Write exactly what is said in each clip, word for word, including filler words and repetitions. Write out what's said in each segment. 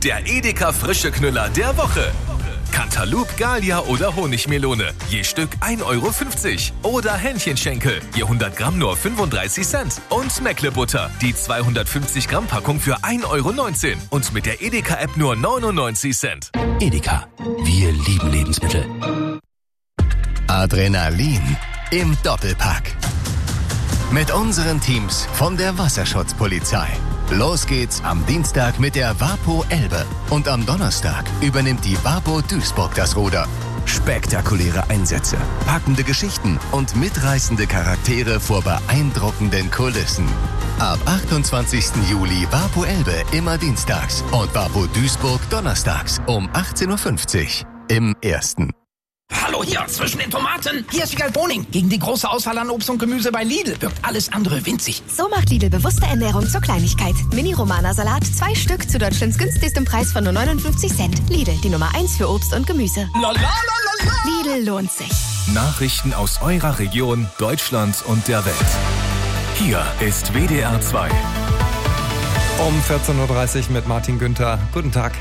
Der Edeka frische Knüller der Woche. Cantaloupe, Gallia oder Honigmelone. Je Stück ein Euro fünfzig. Oder Hähnchenschenkel. Je hundert Gramm nur fünfunddreißig Cent. Und Meckle-Butter. Die zweihundertfünfzig Gramm Packung für ein Euro neunzehn. Und mit der Edeka-App nur neunundneunzig Cent. Edeka. Wir lieben Lebensmittel. Adrenalin im Doppelpack. Mit unseren Teams von der Wasserschutzpolizei. Los geht's am Dienstag mit der Wapo Elbe. Und am Donnerstag übernimmt die Wapo Duisburg das Ruder. Spektakuläre Einsätze, packende Geschichten und mitreißende Charaktere vor beeindruckenden Kulissen. Ab achtundzwanzigsten Juli Wapo Elbe immer dienstags und Wapo Duisburg donnerstags um achtzehn Uhr fünfzig im Ersten. Hallo hier, zwischen den Tomaten. Hier ist Wiegald Boning. Gegen die große Auswahl an Obst und Gemüse bei Lidl wirkt alles andere winzig. So macht Lidl bewusste Ernährung zur Kleinigkeit. Mini-Romana-Salat, zwei Stück zu Deutschlands günstigstem Preis von nur neunundfünfzig Cent. Lidl, die Nummer eins für Obst und Gemüse. La, la, la, la, la. Lidl lohnt sich. Nachrichten aus eurer Region, Deutschland und der Welt. Hier ist W D R zwei. Um vierzehn Uhr dreißig mit Martin Günther. Guten Tag.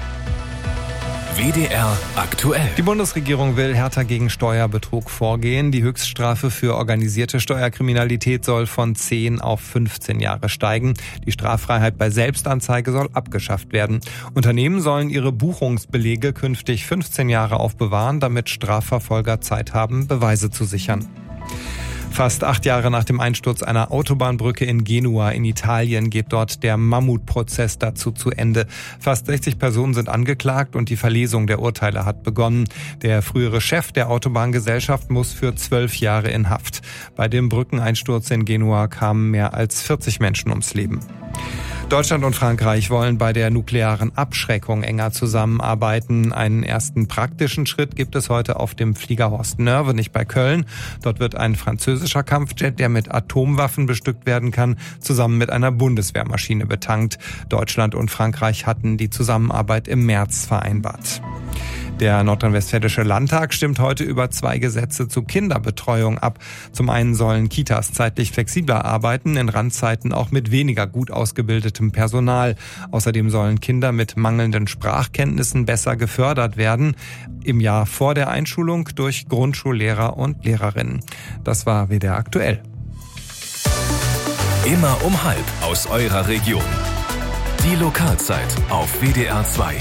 W D R aktuell. Die Bundesregierung will härter gegen Steuerbetrug vorgehen. Die Höchststrafe für organisierte Steuerkriminalität soll von zehn auf fünfzehn Jahre steigen. Die Straffreiheit bei Selbstanzeige soll abgeschafft werden. Unternehmen sollen ihre Buchungsbelege künftig fünfzehn Jahre aufbewahren, damit Strafverfolger Zeit haben, Beweise zu sichern. Fast acht Jahre nach dem Einsturz einer Autobahnbrücke in Genua in Italien geht dort der Mammutprozess dazu zu Ende. Fast sechzig Personen sind angeklagt und die Verlesung der Urteile hat begonnen. Der frühere Chef der Autobahngesellschaft muss für zwölf Jahre in Haft. Bei dem Brückeneinsturz in Genua kamen mehr als vierzig Menschen ums Leben. Deutschland und Frankreich wollen bei der nuklearen Abschreckung enger zusammenarbeiten. Einen ersten praktischen Schritt gibt es heute auf dem Flieger Horst Nörvenich bei Köln. Dort wird ein französischer Kampfjet, der mit Atomwaffen bestückt werden kann, zusammen mit einer Bundeswehrmaschine betankt. Deutschland und Frankreich hatten die Zusammenarbeit im März vereinbart. Der Nordrhein-Westfälische Landtag stimmt heute über zwei Gesetze zur Kinderbetreuung ab. Zum einen sollen Kitas zeitlich flexibler arbeiten, in Randzeiten auch mit weniger gut ausgebildetem Personal. Außerdem sollen Kinder mit mangelnden Sprachkenntnissen besser gefördert werden, im Jahr vor der Einschulung durch Grundschullehrer und Lehrerinnen. Das war W D R aktuell. Immer um halb aus eurer Region. Die Lokalzeit auf W D R zwei.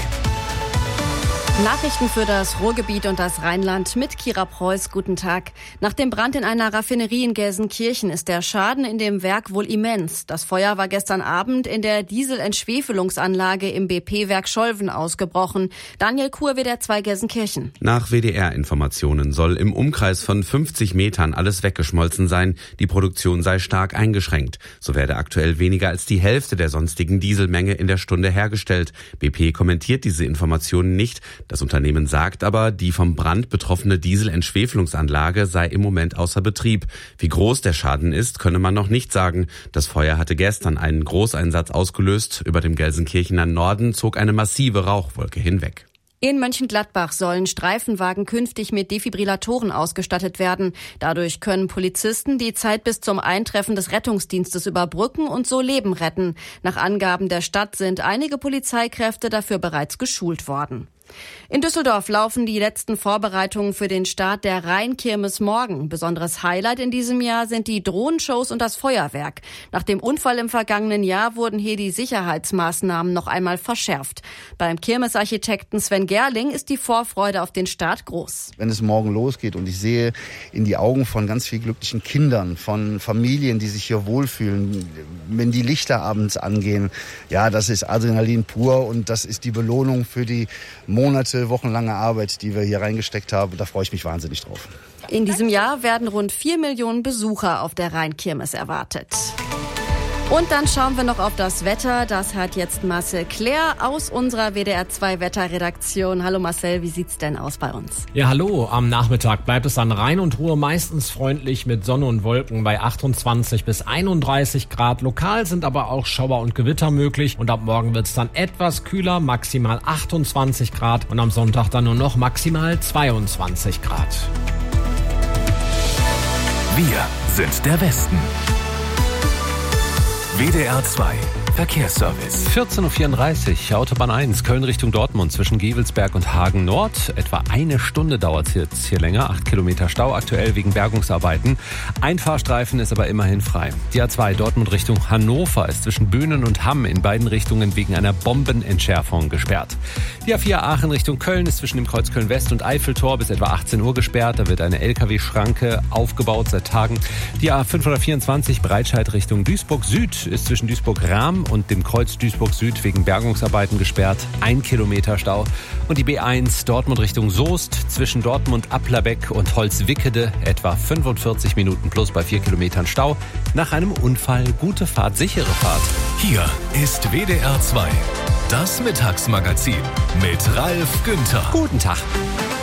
Nachrichten für das Ruhrgebiet und das Rheinland mit Kira Preuß. Guten Tag. Nach dem Brand in einer Raffinerie in Gelsenkirchen ist der Schaden in dem Werk wohl immens. Das Feuer war gestern Abend in der Dieselentschwefelungsanlage im B P-Werk Scholven ausgebrochen. Daniel Kur, W D R zwei Gelsenkirchen. Nach W D R-Informationen soll im Umkreis von fünfzig Metern alles weggeschmolzen sein. Die Produktion sei stark eingeschränkt. So werde aktuell weniger als die Hälfte der sonstigen Dieselmenge in der Stunde hergestellt. B P kommentiert diese Informationen nicht. Das Unternehmen sagt aber, die vom Brand betroffene Dieselentschwefelungsanlage sei im Moment außer Betrieb. Wie groß der Schaden ist, könne man noch nicht sagen. Das Feuer hatte gestern einen Großeinsatz ausgelöst. Über dem Gelsenkirchener Norden zog eine massive Rauchwolke hinweg. In Mönchengladbach sollen Streifenwagen künftig mit Defibrillatoren ausgestattet werden. Dadurch können Polizisten die Zeit bis zum Eintreffen des Rettungsdienstes überbrücken und so Leben retten. Nach Angaben der Stadt sind einige Polizeikräfte dafür bereits geschult worden. In Düsseldorf laufen die letzten Vorbereitungen für den Start der Rheinkirmes morgen. Besonderes Highlight in diesem Jahr sind die Drohnenshows und das Feuerwerk. Nach dem Unfall im vergangenen Jahr wurden hier die Sicherheitsmaßnahmen noch einmal verschärft. Beim Kirmesarchitekten Sven Gerling ist die Vorfreude auf den Start groß. Wenn es morgen losgeht und ich sehe in die Augen von ganz vielen glücklichen Kindern, von Familien, die sich hier wohlfühlen, wenn die Lichter abends angehen, ja, das ist Adrenalin pur und das ist die Belohnung für die Monate, wochenlange Arbeit, die wir hier reingesteckt haben. Da freue ich mich wahnsinnig drauf. In diesem Jahr werden rund vier Millionen Besucher auf der Rheinkirmes erwartet. Und dann schauen wir noch auf das Wetter. Das hat jetzt Marcel Claire aus unserer W D R zwei Wetterredaktion. Hallo Marcel, wie sieht's denn aus bei uns? Ja, hallo. Am Nachmittag bleibt es an Rhein und Ruhr meistens freundlich mit Sonne und Wolken bei achtundzwanzig bis einunddreißig Grad. Lokal sind aber auch Schauer und Gewitter möglich. Und ab morgen wird's dann etwas kühler, maximal achtundzwanzig Grad. Und am Sonntag dann nur noch maximal zweiundzwanzig Grad. Wir sind der Westen. W D R zwei Verkehrsservice. vierzehn Uhr vierunddreißig, Autobahn eins, Köln Richtung Dortmund zwischen Gevelsberg und Hagen Nord. Etwa eine Stunde dauert es jetzt hier länger. Acht Kilometer Stau aktuell wegen Bergungsarbeiten. Ein Fahrstreifen ist aber immerhin frei. Die A zwei Dortmund Richtung Hannover ist zwischen Böhnen und Hamm in beiden Richtungen wegen einer Bombenentschärfung gesperrt. Die A vier Aachen Richtung Köln ist zwischen dem Kreuz Köln West und Eiffeltor bis etwa achtzehn Uhr gesperrt. Da wird eine L K W-Schranke aufgebaut seit Tagen. Die A fünfhundertvierundzwanzig Breitscheid Richtung Duisburg Süd ist zwischen Duisburg-Rahm und dem Kreuz Duisburg Süd wegen Bergungsarbeiten gesperrt. Ein Kilometer Stau. Und die B eins Dortmund Richtung Soest zwischen Dortmund-Applerbeck und Holzwickede etwa fünfundvierzig Minuten plus bei vier Kilometern Stau. Nach einem Unfall gute Fahrt, sichere Fahrt. Hier ist W D R zwei. Das Mittagsmagazin mit Ralf Günther. Guten Tag.